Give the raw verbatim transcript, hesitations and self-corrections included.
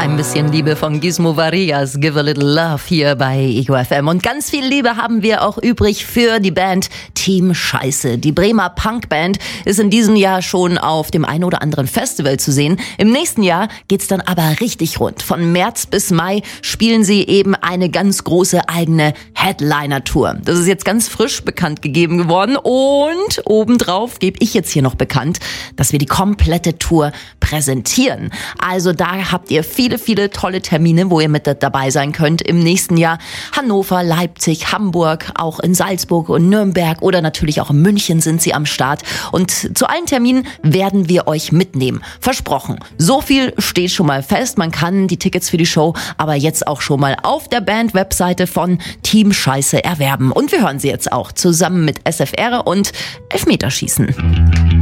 ein bisschen Liebe von Gizmo Varias, Give a Little Love hier bei Ego F M. Und ganz viel Liebe haben wir auch übrig für die Band Team Scheiße. Die Bremer Punkband ist in diesem Jahr schon auf dem einen oder anderen Festival zu sehen. Im nächsten Jahr geht's dann aber richtig rund. Von März bis Mai spielen sie eben eine ganz große eigene Headliner-Tour. Das ist jetzt ganz frisch bekannt gegeben geworden. Und obendrauf gebe ich jetzt hier noch bekannt, dass wir die komplette Tour präsentieren. Also da habt ihr viele, viele tolle Termine, wo ihr mit dabei sein könnt im nächsten Jahr. Hannover, Leipzig, Hamburg, auch in Salzburg und Nürnberg oder natürlich auch in München sind sie am Start. Und zu allen Terminen werden wir euch mitnehmen. Versprochen. So viel steht schon mal fest. Man kann die Tickets für die Show aber jetzt auch schon mal auf der Band-Webseite von Team Scheiße erwerben. Und wir hören sie jetzt auch zusammen mit S F R und Elfmeterschießen.